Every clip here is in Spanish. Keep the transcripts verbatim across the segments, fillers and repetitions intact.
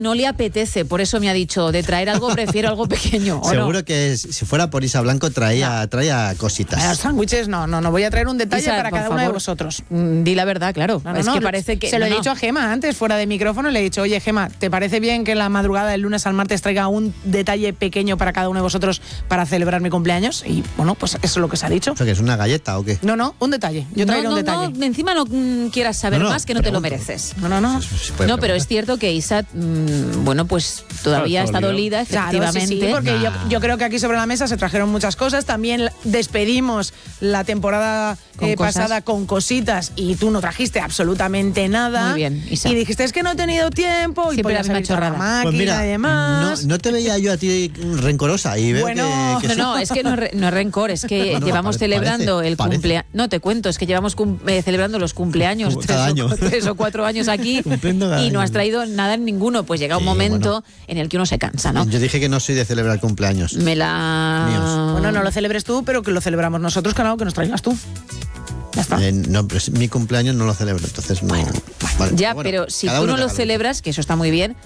no le apetece, por eso me ha dicho, de traer algo prefiero algo pequeño. ¿o Seguro no? que si fuera por Isa Blanco traía, no. traía cositas. A los sándwiches no, no, no voy a traer un detalle Isa, para por cada favor, uno de vosotros. Di la verdad, claro. No, no, es no, que parece que... Se lo no, he dicho no. a Gema antes, fuera de micrófono, le he dicho, oye Gema, ¿te parece bien que en la madrugada del lunes al martes traiga un detalle pequeño para cada uno de vosotros para celebrar mi cumpleaños? Y bueno, pues eso es lo que se ha dicho. ¿O sea, que es una galleta o qué? No, no, un detalle. Yo traeré no, no, un detalle. No, encima no mm, quieras saber No, no, más que no te lo pregunto. mereces. No, no, no. Sí, sí, puede No, pero preguntar. es cierto que Isa, mmm, bueno, pues todavía Claro, está está dolida, Claro, efectivamente. sí, sí, porque Nah. yo, yo creo que aquí sobre la mesa se trajeron muchas cosas. También despedimos la temporada Con eh, cosas. pasada con cositas y tú no trajiste absolutamente nada. Muy bien, Isa. Y dijiste, es que no he tenido tiempo. Y Siempre podías la misma haber ido a la chorrada. máquina Pues mira, y demás. no, no te veía yo a ti rencorosa y veo Bueno, que, que No, sí. no, es que no es, re- no es rencor, es que Bueno, llevamos parece- celebrando parece, el parece. cumpleaños. No, te cuento, es que llevamos cum- eh, celebrando los cumpleaños Como tres cada o, año. tres o cuatro años aquí Cumpliendo cada y no año. has traído nada en ninguno. Pues llega un Sí, momento bueno. en el que uno se cansa, ¿no? Yo dije que no soy de celebrar cumpleaños. Me la... Míos. Bueno, no lo celebres tú, pero que lo celebramos nosotros, claro, que nos traigas tú. Ya está. Eh, no, pero mi cumpleaños no lo celebro, entonces no. Vale, Ya, bueno, pero si cada tú uno no que lo haga que celebras, que eso está muy bien,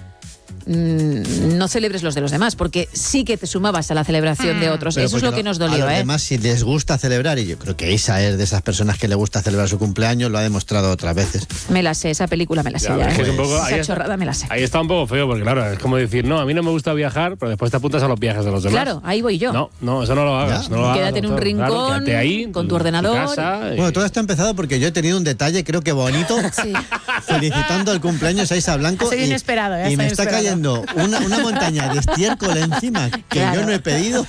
mm, no celebres los de los demás, porque sí que te sumabas a la celebración de otros. Pero Eso es porque lo que no- nos a dolió, los ¿eh? demás, si les gusta celebrar, y yo creo que Isa es de esas personas que le gusta celebrar su cumpleaños, lo ha demostrado otras veces. Me la sé, esa película me la sé Ya, ya, es que ¿eh? es un poco- ahí Esa es- chorrada me la sé. Ahí está un poco feo, porque claro, es como decir, no, a mí no me gusta viajar, pero después te apuntas a los viajes de los demás. Claro, ahí voy yo. No, no, eso no lo hagas. Ya. No lo hagas, Quédate en un doctor. Claro, rincón, quédate ahí, con tu en ordenador. casa, y- Bueno, todo esto ha empezado porque yo he tenido un detalle, creo que bonito, Sí. felicitando el cumpleaños a Isa Blanco. Ha sido y, inesperado, ¿eh? y Ha me sido está inesperado. cayendo una, una montaña de estiércol encima que Claro. yo no he pedido.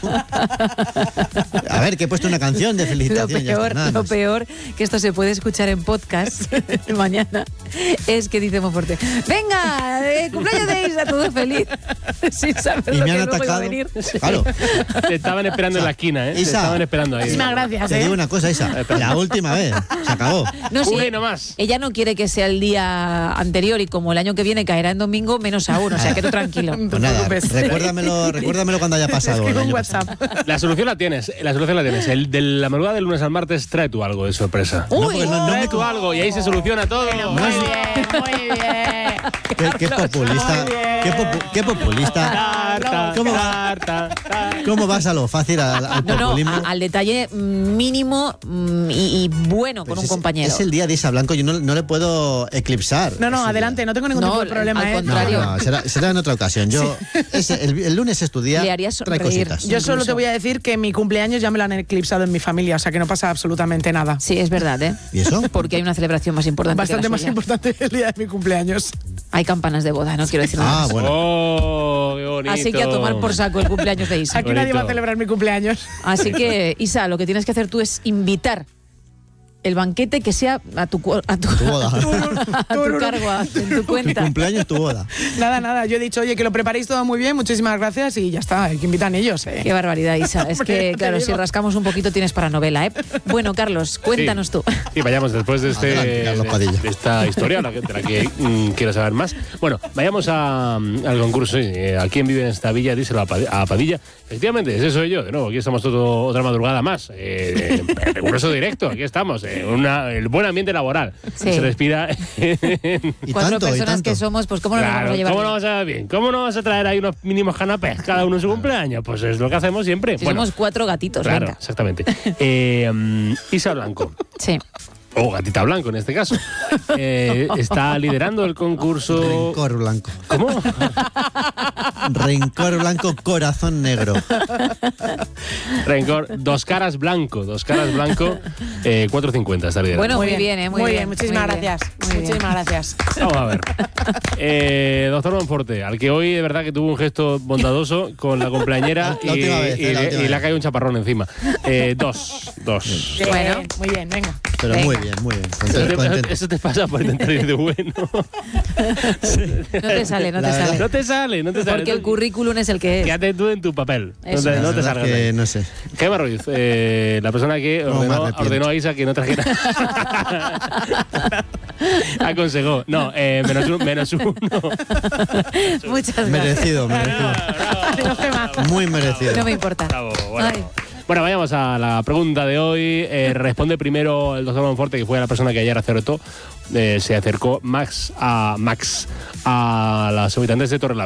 A ver, que he puesto una canción de Lo felicitación. ya está, peor, nada lo más. peor, que esto se puede escuchar en podcast mañana, es que dice Monforte, venga, eh, cumpleaños de Isa, todo feliz, sin saber Y lo me que han luego iba a atacado. venir. Claro. Te estaban esperando en la esquina, ¿eh? Te Isa. estaban esperando ahí. Muchísimas gracias, Te ¿eh? digo una cosa, Isa. La última vez. Se acabó. No, sí, Una y no más. ella no quiere que sea el día anterior y como el año que viene caerá en domingo, menos aún, o sea que tú tranquilo. Pues nada, preocupes. recuérdamelo, recuérdamelo cuando haya pasado. Escribe el un año WhatsApp. pasado. La solución la tienes, la solución la tienes. El de la madrugada del lunes al martes, trae tú algo de sorpresa. No, porque no- no trae me- tú algo y ahí se soluciona todo. Muy bien, muy bien. Qué, qué populista. Muy bien. Qué, popu- qué populista. Tarta, ¿Cómo? tarta, tarta. ¿Cómo vas a lo fácil al, al No, no, populismo? a- al detalle mínimo mm, y, y bueno con Pues un es- compañero. Es el día de Isa Blanco, yo no, no le puedo eclipsar. No, no, ese adelante, día. no tengo ningún No, tipo de problema, al ¿eh? No, contrario. no, será, será en otra ocasión. Yo, ese- el, el lunes es tu día, Le haría trae sonreír. cositas. Yo solo Incluso. te voy a decir que mi cumpleaños ya me lo han eclipsado en mi familia, o sea que no pasa absolutamente nada. Sí, es verdad, ¿eh? ¿Y eso? Porque hay una celebración más importante. Bastante que la más suya. importante el día de mi cumpleaños. Hay campanas de boda, no quiero decir nada Ah, más. bueno. Oh, qué bonito. Así que a tomar por saco el cumpleaños de Isa. Aquí nadie va a Bonito. celebrar mi cumpleaños. Así que, Isa, lo que tienes que hacer tú es invitar el banquete que sea a tu, cu- a tu, Tu boda. a tu cargo, a- en tu Mi cuenta. cumpleaños, tu boda. Nada, nada, yo he dicho, oye, que lo preparéis todo muy bien, muchísimas gracias y ya está, hay que invitar ellos, ¿eh? Qué barbaridad, Isa. Es Hombre, que, te claro, si digo. rascamos un poquito tienes para novela, ¿eh? Bueno, Carlos, cuéntanos tú. Sí, vayamos después de, este, Adelante, Carlos Padilla. de, de esta historia, la que- de la que mm, quiero saber más. Bueno, vayamos a, mm, al concurso. Eh, ¿A quién vive en esta villa? Díselo a, Padi- a Padilla. Efectivamente, ese soy yo. De nuevo, aquí estamos todo, otra madrugada más. Eh, en concurso directo, aquí estamos. Eh, una, el buen ambiente laboral. Sí. Se respira. Y Cuatro tanto, y personas tanto. que somos, pues ¿cómo no nos Claro, vamos a llevar ¿cómo no bien? vas a bien? ¿Cómo no vas a traer ahí unos mínimos canapés cada uno en su cumpleaños? Pues es lo que hacemos siempre. Si Bueno, somos cuatro gatitos, claro, venga. exactamente. Eh, mm, Isa Blanco. Sí. O Gatita Blanco en este caso. Eh, está liderando el concurso. Rencor blanco. ¿Cómo? Rencor blanco, corazón negro. Rencor, dos caras blanco, dos caras blanco, eh, cuatro cincuenta está liderando. Bueno, muy bien, ¿eh? Muy, Muy bien, bien, muchísimas muy bien, gracias. muy bien. Muchísimas gracias. Vamos a ver. Eh, doctor Monforte, al que hoy de verdad que tuvo un gesto bondadoso con la cumpleañera La y, última vez, y eh, la le- última y le vez. ha caído un chaparrón encima. Eh, dos, dos. Bien, Bueno. muy bien, venga. Pero Venga. muy bien, muy bien. Eso Contento, te, contento. eso te pasa por intentar ir de bueno. No te sale, no La te verdad. sale. No te sale, no te sale. Porque el currículum es el que es. Quédate tú en tu papel. No Eso. te, La no te verdad salgas. que de ahí. no sé. Gemma Ruiz, eh, la persona que No, me ordenó, arrepiento. ordenó a Isa que no trajera. Aconsejó. No, eh, menos, un- menos uno. Muchas gracias. Merecido, merecido. Adiós, Gemma. Muy merecido. No me importa. Bravo, bueno. Ay. Bueno, vayamos a la pregunta de hoy. Eh, responde primero el doctor Monforte, que fue la persona que ayer acertó. Eh, se acercó Max a Max a los habitantes de Torrelavega.